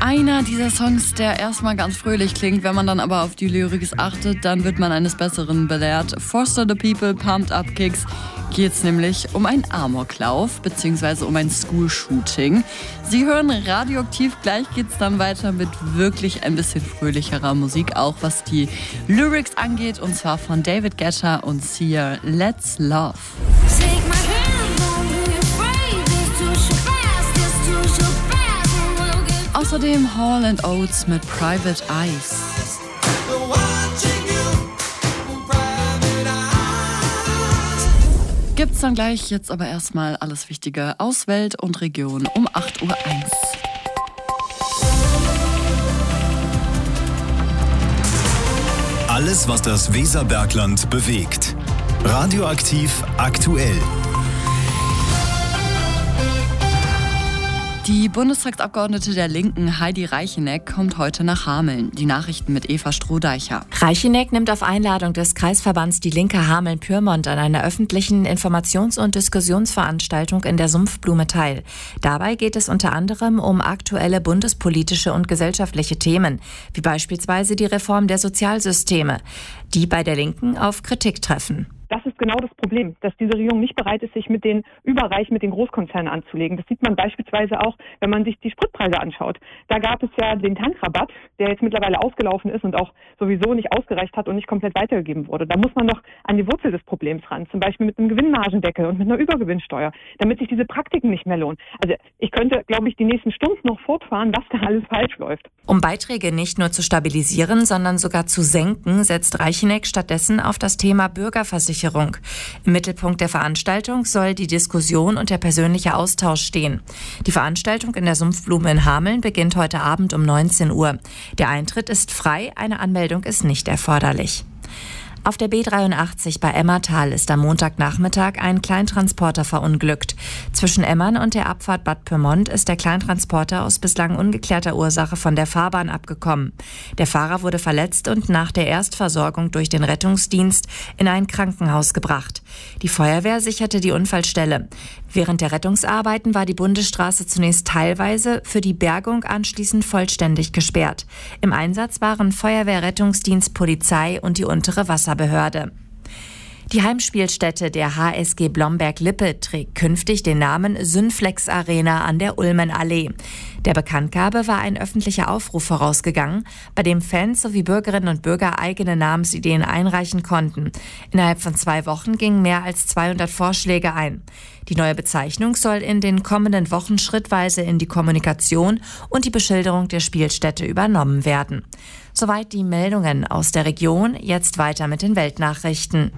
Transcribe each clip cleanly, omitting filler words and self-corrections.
Einer dieser Songs, der erstmal ganz fröhlich klingt, wenn man dann aber auf die Lyrik achtet, dann wird man eines Besseren belehrt. Foster the People, Pumped Up Kicks geht es nämlich um einen Amoklauf bzw. um ein School-Shooting. Sie hören Radioaktiv, gleich geht es dann weiter mit wirklich ein bisschen fröhlicherer Musik, auch was die Lyrics angeht, und zwar von David Guetta und Sia, Let's Love. Außerdem Hall & Oates mit Private Eyes. Gibt's dann gleich, jetzt aber erstmal alles Wichtige aus Welt und Region um 8.01 Uhr. Alles, was das Weserbergland bewegt. Radioaktiv aktuell. Die Bundestagsabgeordnete der Linken Heidi Reicheneck kommt heute nach Hameln. Die Nachrichten mit Eva Strohdeicher. Reicheneck nimmt auf Einladung des Kreisverbands Die Linke Hameln-Pyrmont an einer öffentlichen Informations- und Diskussionsveranstaltung in der Sumpfblume teil. Dabei geht es unter anderem um aktuelle bundespolitische und gesellschaftliche Themen, wie beispielsweise die Reform der Sozialsysteme, die bei der Linken auf Kritik treffen. Das ist genau das Problem, dass diese Regierung nicht bereit ist, sich mit den Großkonzernen anzulegen. Das sieht man beispielsweise auch, wenn man sich die Spritpreise anschaut. Da gab es ja den Tankrabatt, der jetzt mittlerweile ausgelaufen ist und auch sowieso nicht ausgereicht hat und nicht komplett weitergegeben wurde. Da muss man doch an die Wurzel des Problems ran, zum Beispiel mit einem Gewinnmargendeckel und mit einer Übergewinnsteuer, damit sich diese Praktiken nicht mehr lohnen. Also ich könnte, glaube ich, die nächsten Stunden noch fortfahren, was da alles falsch läuft. Um Beiträge nicht nur zu stabilisieren, sondern sogar zu senken, setzt Reicheneck stattdessen auf das Thema Bürgerversicherung. Im Mittelpunkt der Veranstaltung soll die Diskussion und der persönliche Austausch stehen. Die Veranstaltung in der Sumpfblume in Hameln beginnt heute Abend um 19 Uhr. Der Eintritt ist frei, eine Anmeldung ist nicht erforderlich. Auf der B83 bei Emmertal ist am Montagnachmittag ein Kleintransporter verunglückt. Zwischen Emmern und der Abfahrt Bad Pyrmont ist der Kleintransporter aus bislang ungeklärter Ursache von der Fahrbahn abgekommen. Der Fahrer wurde verletzt und nach der Erstversorgung durch den Rettungsdienst in ein Krankenhaus gebracht. Die Feuerwehr sicherte die Unfallstelle. Während der Rettungsarbeiten war die Bundesstraße zunächst teilweise, für die Bergung anschließend vollständig gesperrt. Im Einsatz waren Feuerwehr, Rettungsdienst, Polizei und die untere Wasserbehörde. Die Heimspielstätte der HSG Blomberg-Lippe trägt künftig den Namen Synflex Arena an der Ulmenallee. Der Bekanntgabe war ein öffentlicher Aufruf vorausgegangen, bei dem Fans sowie Bürgerinnen und Bürger eigene Namensideen einreichen konnten. Innerhalb von 2 Wochen gingen mehr als 200 Vorschläge ein. Die neue Bezeichnung soll in den kommenden Wochen schrittweise in die Kommunikation und die Beschilderung der Spielstätte übernommen werden. Soweit die Meldungen aus der Region. Jetzt weiter mit den Weltnachrichten.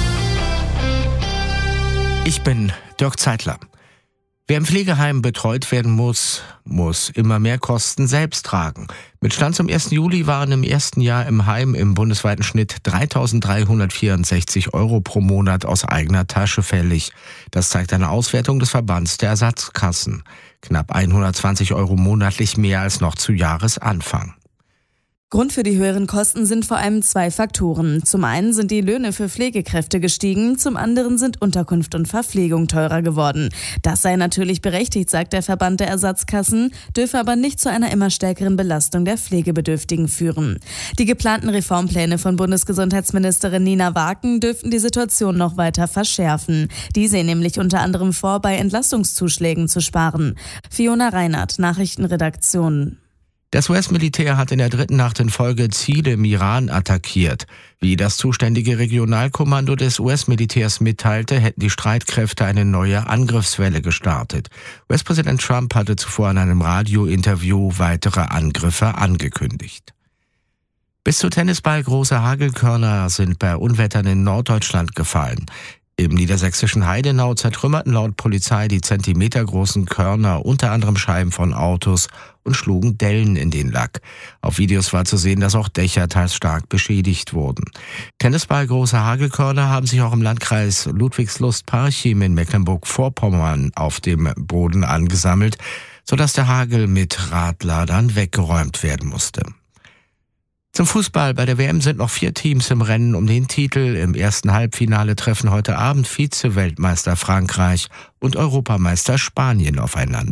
Ich bin Dirk Zeitler. Wer im Pflegeheim betreut werden muss immer mehr Kosten selbst tragen. Mit Stand zum 1. Juli waren im ersten Jahr im Heim im bundesweiten Schnitt 3.364 € pro Monat aus eigener Tasche fällig. Das zeigt eine Auswertung des Verbands der Ersatzkassen. Knapp 120 € monatlich mehr als noch zu Jahresanfang. Grund für die höheren Kosten sind vor allem 2 Faktoren. Zum einen sind die Löhne für Pflegekräfte gestiegen, zum anderen sind Unterkunft und Verpflegung teurer geworden. Das sei natürlich berechtigt, sagt der Verband der Ersatzkassen, dürfe aber nicht zu einer immer stärkeren Belastung der Pflegebedürftigen führen. Die geplanten Reformpläne von Bundesgesundheitsministerin Nina Waken dürften die Situation noch weiter verschärfen. Die sehen nämlich unter anderem vor, bei Entlastungszuschlägen zu sparen. Fiona Reinhardt, Nachrichtenredaktion. Das US-Militär hat in der 3. Nacht in Folge Ziele im Iran attackiert. Wie das zuständige Regionalkommando des US-Militärs mitteilte, hätten die Streitkräfte eine neue Angriffswelle gestartet. US-Präsident Trump hatte zuvor in einem Radiointerview weitere Angriffe angekündigt. Bis zu Tennisball große Hagelkörner sind bei Unwettern in Norddeutschland gefallen. Im niedersächsischen Heidenau zertrümmerten laut Polizei die zentimetergroßen Körner unter anderem Scheiben von Autos und schlugen Dellen in den Lack. Auf Videos war zu sehen, dass auch Dächer teils stark beschädigt wurden. Tennisball große Hagelkörner haben sich auch im Landkreis Ludwigslust-Parchim in Mecklenburg-Vorpommern auf dem Boden angesammelt, sodass der Hagel mit Radladern weggeräumt werden musste. Zum Fußball. Bei der WM sind noch 4 Teams im Rennen um den Titel. Im ersten Halbfinale treffen heute Abend Vize-Weltmeister Frankreich und Europameister Spanien aufeinander.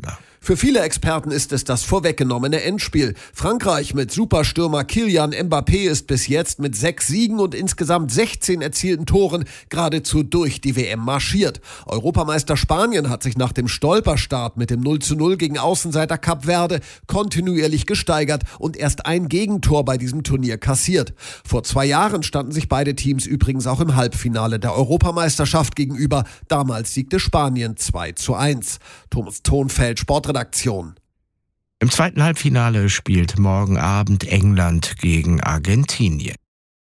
Für viele Experten ist es das vorweggenommene Endspiel. Frankreich mit Superstürmer Kylian Mbappé ist bis jetzt mit 6 Siegen und insgesamt 16 erzielten Toren geradezu durch die WM marschiert. Europameister Spanien hat sich nach dem Stolperstart mit dem 0:0 gegen Außenseiter Kap Verde kontinuierlich gesteigert und erst ein Gegentor bei diesem Turnier kassiert. Vor 2 Jahren standen sich beide Teams übrigens auch im Halbfinale der Europameisterschaft gegenüber. Damals siegte Spanien 2:1. Thomas Thonfeld, Sportredaktion. Im zweiten Halbfinale spielt morgen Abend England gegen Argentinien.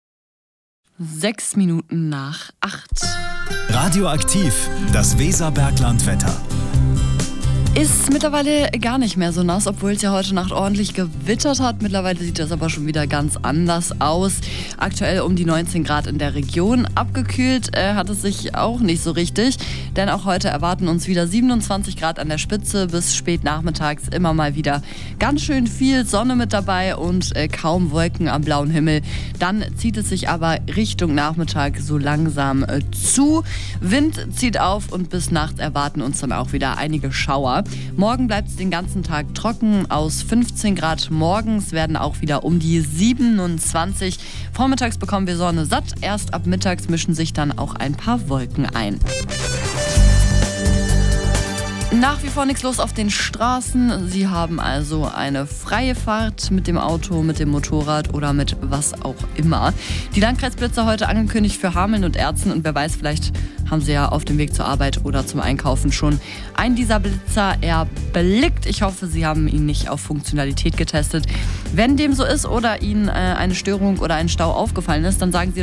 6 Minuten nach 8. Radioaktiv, das Weserberglandwetter. Ist mittlerweile gar nicht mehr so nass, obwohl es ja heute Nacht ordentlich gewittert hat. Mittlerweile sieht das aber schon wieder ganz anders aus. Aktuell um die 19 Grad in der Region. Abgekühlt hat es sich auch nicht so richtig, denn auch heute erwarten uns wieder 27 Grad an der Spitze. Bis spät nachmittags immer mal wieder ganz schön viel Sonne mit dabei und kaum Wolken am blauen Himmel. Dann zieht es sich aber Richtung Nachmittag so langsam zu. Wind zieht auf und bis nachts erwarten uns dann auch wieder einige Schauer. Morgen bleibt es den ganzen Tag trocken. Aus 15 Grad morgens werden auch wieder um die 27. Vormittags bekommen wir Sonne satt. Erst ab mittags mischen sich dann auch ein paar Wolken ein. Nach wie vor nichts los auf den Straßen. Sie haben also eine freie Fahrt mit dem Auto, mit dem Motorrad oder mit was auch immer. Die Landkreisblitzer heute angekündigt für Hameln und Erzen. Und wer weiß, vielleicht haben Sie ja auf dem Weg zur Arbeit oder zum Einkaufen schon einen dieser Blitzer erblickt. Ich hoffe, Sie haben ihn nicht auf Funktionalität getestet. Wenn dem so ist oder Ihnen eine Störung oder ein Stau aufgefallen ist, dann sagen Sie